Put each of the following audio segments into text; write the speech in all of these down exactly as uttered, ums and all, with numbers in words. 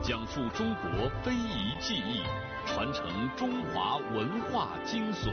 讲述中国非遗技艺，传承中华文化精髓。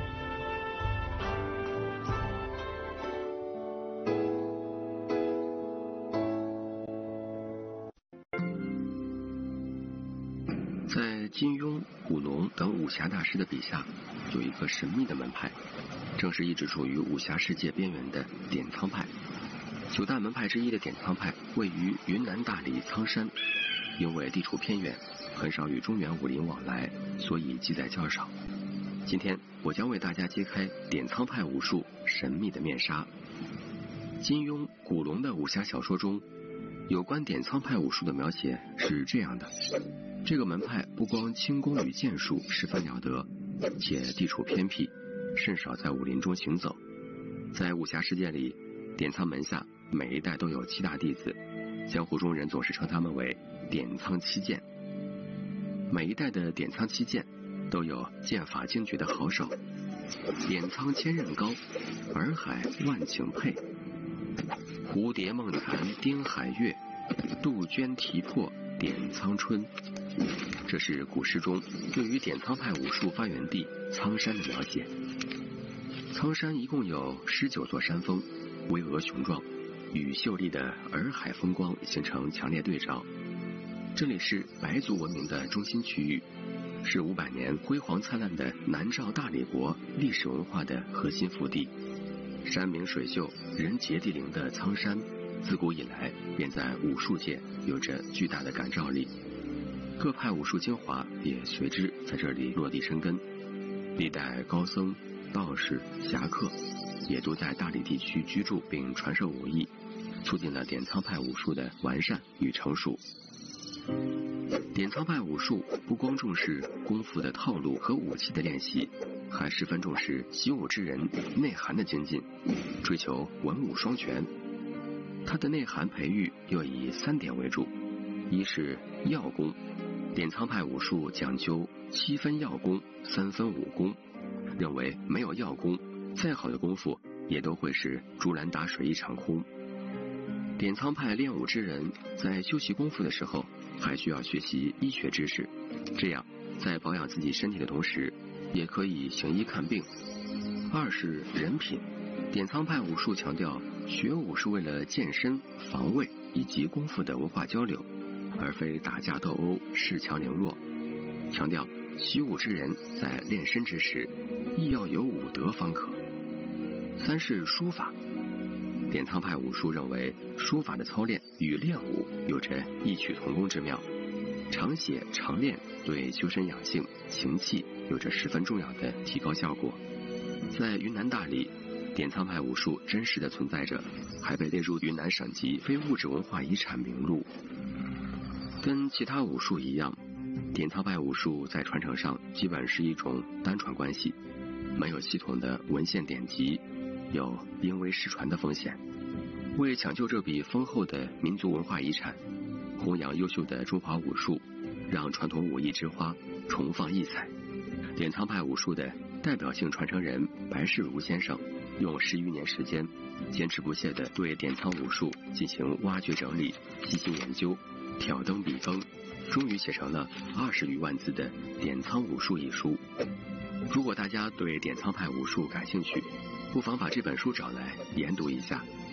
在金庸、古龙等武侠大师的笔下，有一个神秘的门派，正是一直处于武侠世界边缘的点苍派。九大门派之一的点苍派位于云南大理苍山，因为地处偏远，很少与中原武林往来，所以记载较少。今天我将为大家揭开点苍派武术神秘的面纱。金庸、古龙的武侠小说中，有关点苍派武术的描写是这样的：这个门派不光轻功与剑术十分了得，且地处偏僻，甚少在武林中行走。在武侠世界里，点苍门下每一代都有七大弟子，江湖中人总是称他们为点苍七剑。每一代的点苍七剑都有剑法精绝的好手，点苍千仞高，洱海万顷佩，蝴蝶梦潭丁海月，杜鹃啼破点苍春。这是古诗中对于点苍派武术发源地苍山的描写。苍山一共有十九座山峰，巍峨雄壮，与秀丽的洱海风光形成强烈对照。这里是白族文明的中心区域，是五百年辉煌灿烂的南诏大理国历史文化的核心腹地。山明水秀、人杰地灵的苍山，自古以来便在武术界有着巨大的感召力，各派武术精华也随之在这里落地生根。历代高僧、道士、侠客也都在大理地区居住并传授武艺，促进了点苍派武术的完善与成熟。点苍派武术不光重视功夫的套路和武器的练习，还十分重视习武之人内涵的精进，追求文武双全。它的内涵培育又以三点为主：一是要功，点苍派武术讲究七分要功，三分武功，认为没有要功，再好的功夫也都会是竹篮打水一场空。点苍派练武之人在修习功夫的时候，还需要学习医学知识，这样在保养自己身体的同时，也可以行医看病。二是人品，点苍派武术强调学武是为了健身、防卫以及功夫的文化交流，而非打架斗殴、恃强凌弱，强调习武之人在练身之时，亦要有武德方可。三是书法，点苍派武术认为书法的操练与练武有着异曲同工之妙，常写常练对修身养性、情气有着十分重要的提高效果。在云南大理，点苍派武术真实的存在着，还被列入云南省级非物质文化遗产名录。跟其他武术一样，点苍派武术在传承上基本是一种单传关系，没有系统的文献典籍，有因为失传的风险。为抢救这笔丰厚的民族文化遗产，弘扬优秀的中华武术，让传统武艺之花重放异彩，点苍派武术的代表性传承人白世如先生用十余年时间，坚持不懈地对点苍武术进行挖掘整理、细心研究，挑灯笔锋，终于写成了二十余万字的《点苍武术》一书。如果大家对点苍派武术感兴趣，不妨把这本书找来研读一下，